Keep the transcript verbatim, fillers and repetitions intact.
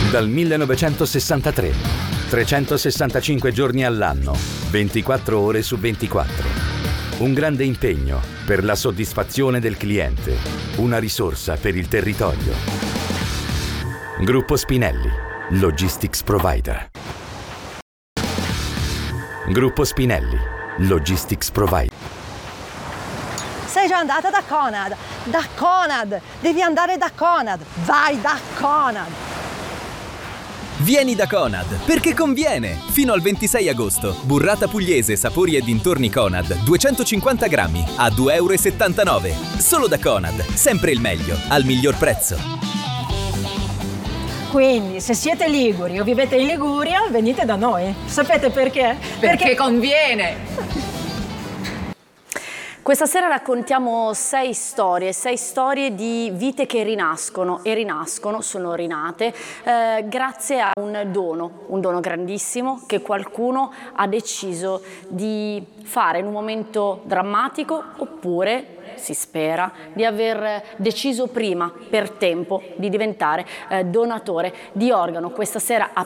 Dal millenovecentosessantatré, trecentosessantacinque giorni all'anno, ventiquattro ore su ventiquattro. Un grande impegno per la soddisfazione del cliente, una risorsa per il territorio. Gruppo Spinelli, Logistics Provider. Gruppo Spinelli, Logistics Provider. Sei già andata da Conad? Da Conad! Devi andare da Conad! Vai da Conad! Vieni da Conad, perché conviene! Fino al ventisei agosto, burrata pugliese sapori e dintorni Conad, duecentocinquanta grammi, a due e settantanove euro. Solo da Conad, sempre il meglio, al miglior prezzo. Quindi, se siete liguri o vivete in Liguria, venite da noi. Sapete perché? Perché, perché conviene! Questa sera raccontiamo sei storie, sei storie di vite che rinascono e rinascono, sono rinate, eh, grazie a un dono, un dono grandissimo che qualcuno ha deciso di fare in un momento drammatico oppure, si spera, di aver deciso prima, per tempo, di diventare eh, donatore di organo. Questa sera a